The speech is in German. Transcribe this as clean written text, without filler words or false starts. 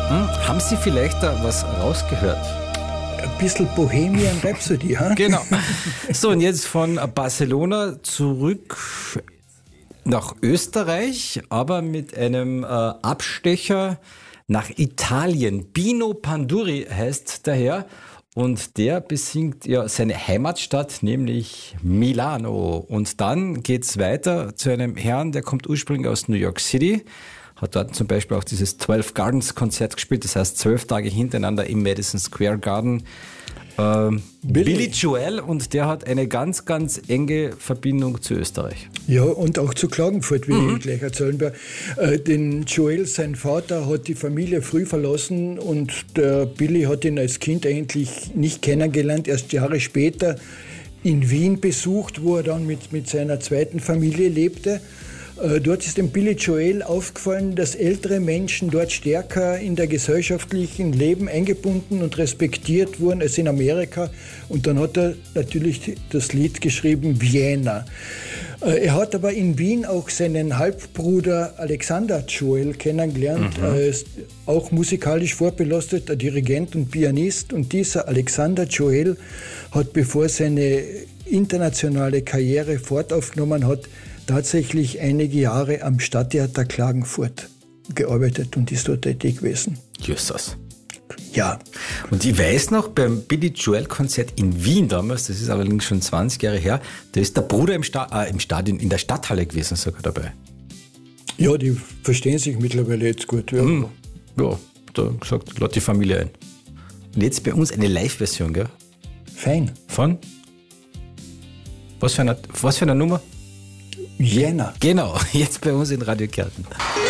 Haben Sie vielleicht da was rausgehört? Ein bisschen Bohemian Rhapsody, ha? Genau. So, und jetzt von Barcelona zurück nach Österreich, aber mit einem Abstecher nach Italien. Pino Panduri heißt der Herr. Und der besingt ja seine Heimatstadt, nämlich Milano. Und dann geht's weiter zu einem Herrn, der kommt ursprünglich aus New York City, hat dort zum Beispiel auch dieses 12 Gardens Konzert gespielt, das heißt 12 Tage hintereinander im Madison Square Garden. Billy Joel, und der hat eine ganz, ganz enge Verbindung zu Österreich. Ja, und auch zu Klagenfurt, will ich gleich erzählen. Den Joel, sein Vater, hat die Familie früh verlassen und der Billy hat ihn als Kind eigentlich nicht kennengelernt, erst Jahre später in Wien besucht, wo er dann mit seiner zweiten Familie lebte. Dort ist dem Billy Joel aufgefallen, dass ältere Menschen dort stärker in der gesellschaftlichen Leben eingebunden und respektiert wurden als in Amerika. Und dann hat er natürlich das Lied geschrieben, Vienna. Er hat aber in Wien auch seinen Halbbruder Alexander Joel kennengelernt. Er ist auch musikalisch vorbelastet, ein Dirigent und Pianist. Und dieser Alexander Joel hat, bevor seine internationale Karriere fortaufgenommen hat, tatsächlich einige Jahre am Stadttheater Klagenfurt gearbeitet und ist dort tätig gewesen. Jesus. Ja. Und ich weiß noch, beim Billy Joel Konzert in Wien damals, das ist allerdings schon 20 Jahre her, da ist der Bruder im Stadion, in der Stadthalle gewesen sogar dabei. Ja, die verstehen sich mittlerweile jetzt gut. Ja, ja, da gesagt, lad die Familie ein. Und jetzt bei uns eine Live-Version, gell? Fein. Von? Was für eine Nummer? Jänner. Genau, jetzt bei uns in Radio Kärnten.